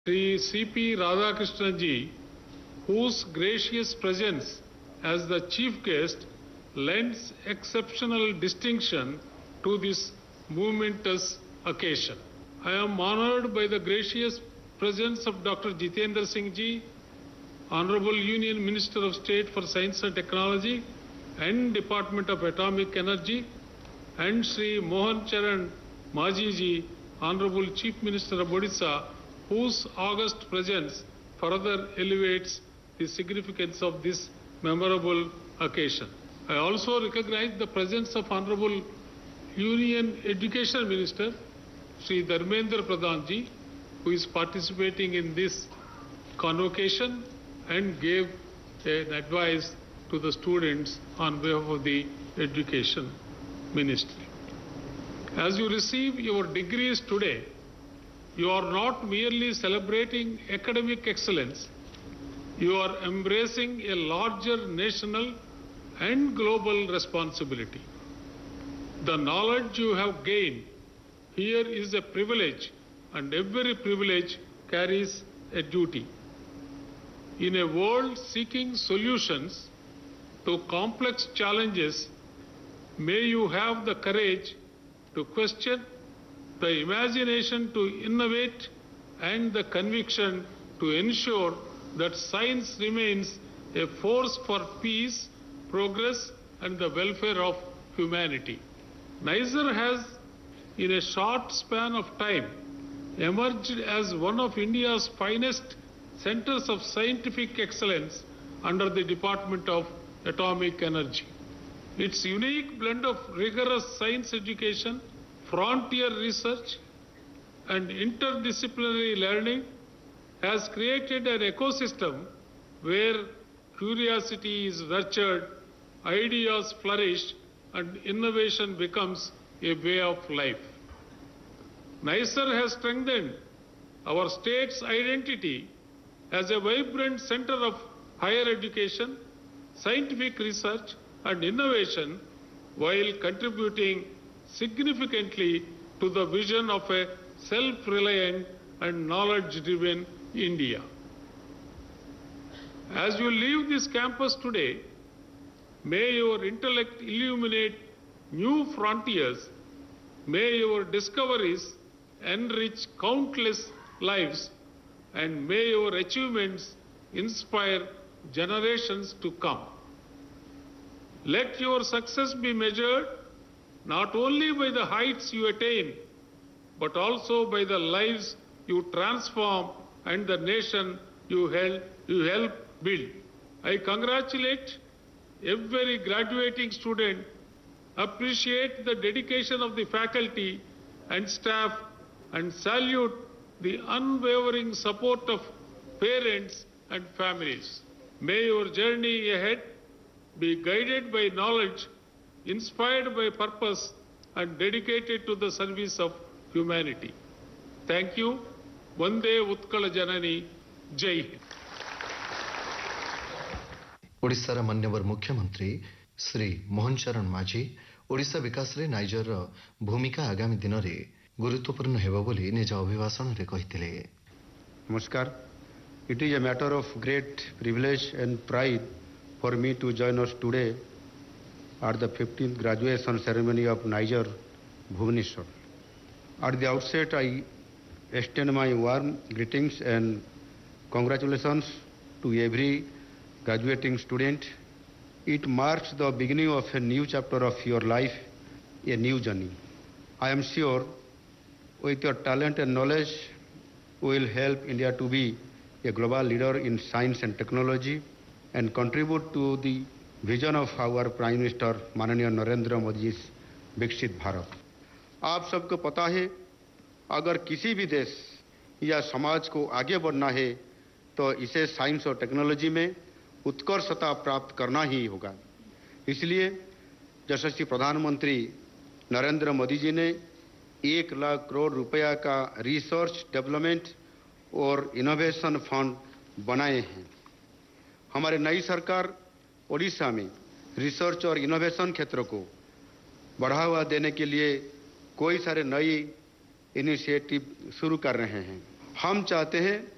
Sri C.P. Radhakrishnan ji, whose gracious presence as the chief guest lends exceptional distinction to this momentous occasion. I am honored by the gracious presence of Dr. Jitendra Singh ji, Honorable Union Minister of State for Science and Technology and Department of Atomic Energy, and Sri Mohan Charan Majhi ji, Honorable Chief Minister of Odisha, whose august presence further elevates the significance of this memorable occasion. I also recognize the presence of Honorable Union Education Minister, Sri Dharmendra Pradhan ji, who is participating in this convocation and gave an advice to the students on behalf of the Education Ministry. As you receive your degrees today, you are not merely celebrating academic excellence, you are embracing a larger national and global responsibility. The knowledge you have gained here is a privilege, and every privilege carries a duty. In a world seeking solutions to complex challenges, may you have the courage to question, the imagination to innovate, and the conviction to ensure that science remains a force for peace, progress, and the welfare of humanity. NISER has, in a short span of time, emerged as one of India's finest centers of scientific excellence under the Department of Atomic Energy. Its unique blend of rigorous science education, frontier research, and interdisciplinary learning has created an ecosystem where curiosity is nurtured, ideas flourish, and innovation becomes a way of life. NISER has strengthened our state's identity as a vibrant center of higher education, scientific research, and innovation, while contributing significantly to the vision of a self-reliant and knowledge-driven India. As you leave this campus today, may your intellect illuminate new frontiers, may your discoveries enrich countless lives, and may your achievements inspire generations to come. Let your success be measured not only by the heights you attain, but also by the lives you transform and the nation you help build. I congratulate every graduating student, appreciate the dedication of the faculty and staff, and salute the unwavering support of parents and families. May your journey ahead be guided by knowledge, inspired by purpose, and dedicated to the service of humanity. Thank you. Vande Utkala Janani. Jai Hind. ओडिशार मान्यवर मुख्यमंत्री श्री मोहन चरण माझी ओडिशा विकास रे niger भूमिका आगामी दिन रे गुरुत्वपूर्ण हेबो बोली निज अभिभाषण रे कहिथिले. नमस्कार. It is a matter of great privilege and pride for me to join us today at the 15th graduation ceremony of Niger, Bhubaneswar. At the outset, I extend my warm greetings and congratulations to every graduating student. It marks the beginning of a new chapter of your life, a new journey. I am sure with your talent and knowledge, you will help India to be a global leader in science and technology and contribute to the vision of our Prime Minister माननीय नरेंद्र मोदी जी विकसित भारत. आप सबको पता है, अगर किसी भी देश या समाज को आगे बढ़ना है तो इसे साइंस और टेक्नोलॉजी में उत्कर्षता प्राप्त करना ही होगा. इसलिए यशस्वी प्रधानमंत्री नरेंद्र मोदी जी ने 1 लाख करोड़ रुपया का रिसर्च डेवलपमेंट और इनोवेशन फंड बनाए हैं. हमारे नई सरकार ओडिशा में रिसर्च और इनोवेशन क्षेत्र को बढ़ावा देने के लिए कई सारे नई इनिशिएटिव शुरू कर रहे हैं. हम चाहते हैं